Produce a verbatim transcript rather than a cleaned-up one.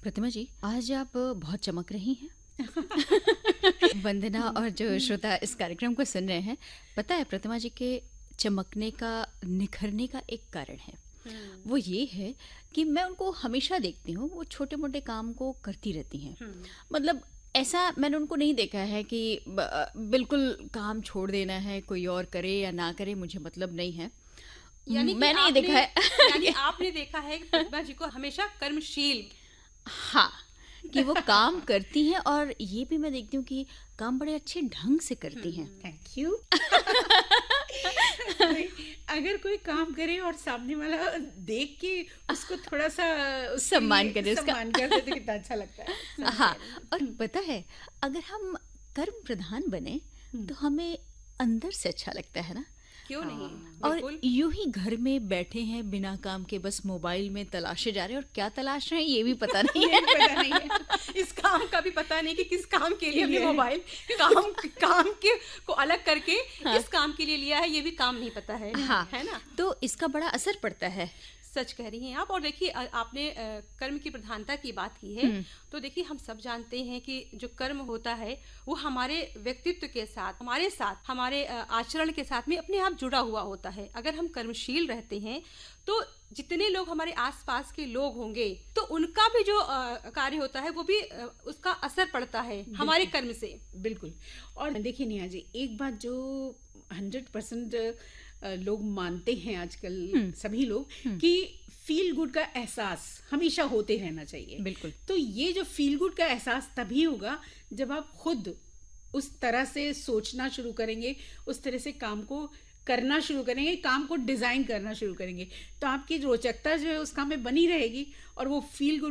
प्रतिमा जी, आज आप बहुत चमक रही हैं। वंदना और जो श्रोता इस कार्यक्रम को सुन रहे हैं, पता है प्रतिमा जी के चमकने का, निखरने का एक कारण है। वो ये है कि मैं उनको हमेशा देखती हूँ, वो छोटे मोटे काम को करती रहती हैं। मतलब ऐसा मैंने उनको नहीं देखा है कि ब- बिल्कुल काम छोड़ देना है, कोई और करे या ना करे मुझे मतलब नहीं है। यानी कि मैंने ये आपने- देखा है यानी आपने देखा है कि प्रतिभा जी को हमेशा कर्मशील। हाँ, कि वो काम करती हैं और ये भी मैं देखती हूँ कि काम बड़े अच्छे ढंग से करती हैं। Thank you. अगर कोई काम करे और सामने वाला देख के उसको थोड़ा सा उसके सम्मान लिए करे उसका। सम्मान कर दे तो कितना अच्छा लगता है। हाँ, और पता है अगर हम कर्म प्रधान बने तो हमें अंदर से अच्छा लगता है ना। क्यों नहीं? और बिल्कुल। यूं ही घर में बैठे हैं बिना काम के, बस मोबाइल में तलाशे जा रहे हैं और क्या तलाश रहे हैं ये भी पता नहीं है। पता नहीं है। इस काम का भी पता नहीं कि किस काम के लिए हमने लिए। मोबाइल काम काम के को अलग करके किस काम के लिए लिया है, ये भी काम नहीं पता है। हाँ, है ना? तो इसका बड़ा असर पड़ता है। सच कह रही हैं आप। और देखिए, अ, आपने अ, कर्म की प्रधानता की बात की है, तो देखिए हम सब जानते हैं कि जो कर्म होता है वो हमारे व्यक्तित्व के साथ, हमारे साथ, हमारे अ, आचरण के साथ में अपने आप जुड़ा हुआ होता है। अगर हम कर्मशील रहते हैं तो जितने लोग हमारे आसपास के लोग होंगे तो उनका भी जो अ, कार्य होता है वो भी अ, उसका असर पड़ता है हमारे कर्म से। बिल्कुल। और देखिए नेहा जी, एक बात जो हंड्रेड परसेंट लोग मानते हैं आजकल सभी लोग, कि फील गुड का एहसास हमेशा होते रहना चाहिए। बिल्कुल। तो ये जो फील गुड का एहसास तभी होगा जब आप खुद उस तरह से सोचना शुरू करेंगे, उस तरह से काम को करना शुरू करेंगे, काम को डिजाइन करना शुरू करेंगे, तो आपकी रोचकता जो है उस काम में बनी रहेगी और वो फील गुड